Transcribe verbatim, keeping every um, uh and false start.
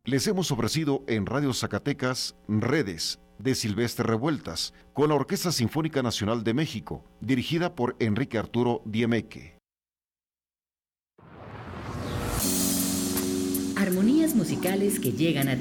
Les hemos ofrecido en Radio Zacatecas Redes de Silvestre Revueltas con la Orquesta Sinfónica Nacional de México, dirigida por Enrique Arturo Diemeque. Armonías musicales que llegan a